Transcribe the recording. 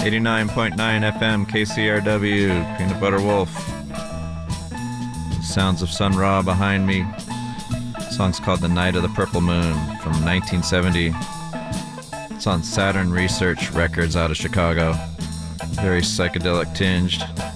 89.9 FM KCRW, Peanut Butter Wolf. Sounds of Sun Ra behind me. The song's called The Night of the Purple Moon from 1970. It's on Saturn Research Records out of Chicago. Very psychedelic tinged.